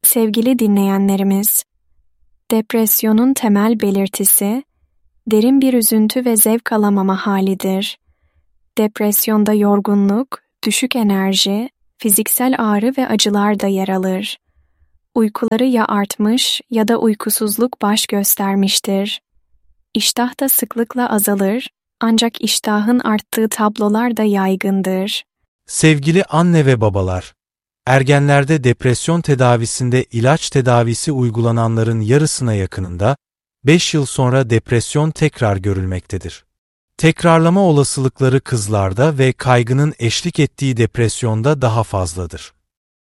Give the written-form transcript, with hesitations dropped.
Sevgili dinleyenlerimiz, depresyonun temel belirtisi, derin bir üzüntü ve zevk alamama halidir. Depresyonda yorgunluk, düşük enerji, fiziksel ağrı ve acılar da yer alır. Uykuları ya artmış ya da uykusuzluk baş göstermiştir. İştah da sıklıkla azalır, ancak iştahın arttığı tablolar da yaygındır. Sevgili anne ve babalar, ergenlerde depresyon tedavisinde ilaç tedavisi uygulananların yarısına yakınında, 5 yıl sonra depresyon tekrar görülmektedir. Tekrarlama olasılıkları kızlarda ve kaygının eşlik ettiği depresyonda daha fazladır.